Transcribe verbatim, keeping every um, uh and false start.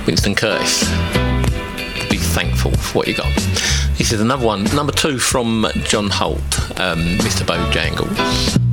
Winston Curtis. Be thankful for what you got. This is another one, number two from John Holt, um, Mister Bojangles.